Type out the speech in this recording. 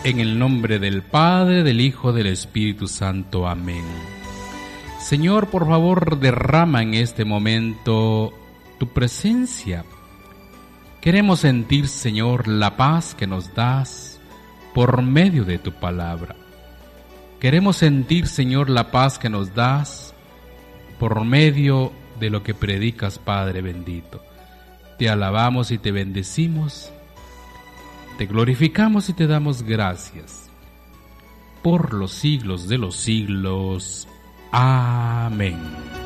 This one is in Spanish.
En el nombre del Padre, del Hijo, del Espíritu Santo. Amén. Señor, por favor, derrama en este momento tu presencia. Queremos sentir, Señor, la paz que nos das por medio de tu palabra. Queremos sentir, Señor, la paz que nos das por medio de lo que predicas, Padre bendito. Te alabamos y te bendecimos. Te glorificamos y te damos gracias por los siglos de los siglos. Amén.